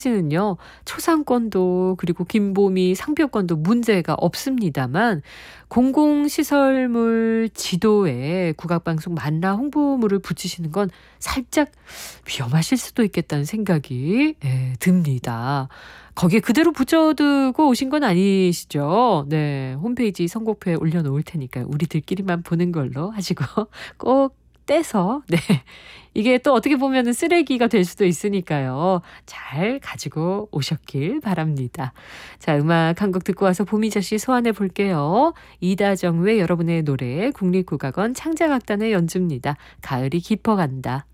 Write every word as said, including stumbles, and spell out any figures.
는요 초상권도 그리고 김보미 상표권도 문제가 없습니다만 공공시설물 지도에 국악방송 만라 홍보물을 붙이시는 건 살짝 위험하실 수도 있겠다는 생각이 예 듭니다. 거기에 그대로 붙여두고 오신 건 아니시죠? 네. 홈페이지 선곡표에 올려놓을 테니까요. 우리들끼리만 보는 걸로 하시고 꼭 떼서 네. 이게 또 어떻게 보면은 쓰레기가 될 수도 있으니까요. 잘 가지고 오셨길 바랍니다. 자, 음악 한 곡 듣고 와서 보미자 씨 소환해 볼게요. 이다정의 여러분의 노래 국립국악원 창작악단의 연주입니다. 가을이 깊어간다.